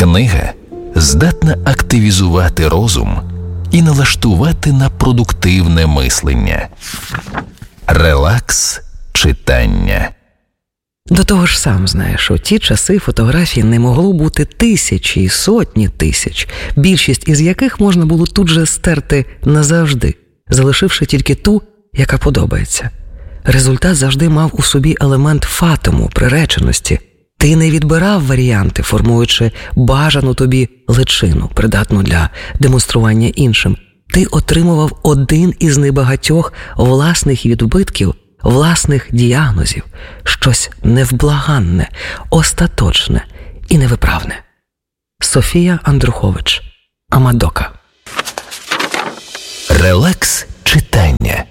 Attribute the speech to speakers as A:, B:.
A: Книга здатна активізувати розум і налаштувати на продуктивне мислення. Релакс читання.
B: До того ж сам знаєш, у ті часи фотографій не могло бути тисячі і сотні тисяч, більшість із яких можна було тут же стерти назавжди, залишивши тільки ту, яка подобається. Результат завжди мав у собі елемент фатуму, приреченості. Ти не відбирав варіанти, формуючи бажану тобі личину, придатну для демонстрування іншим. Ти отримував один із небагатьох власних відбитків, власних діагнозів, щось невблаганне, остаточне і невиправне. Софія Андрухович, Амадока.
A: Релакс читання.